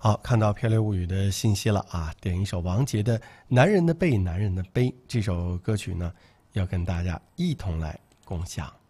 好，看到漂流物语的信息了啊，点一首王杰的《男人的背，男人的背》这首歌曲呢，要跟大家一同来共享。